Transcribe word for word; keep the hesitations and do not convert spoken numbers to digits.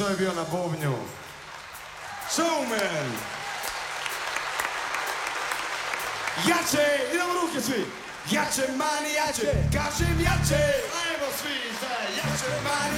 je bio na bubnju. Showman! Jače, idemo ruke svi! Jače, mani, jače, kažem jače! Ajmo svi, zdaj, jače, mani,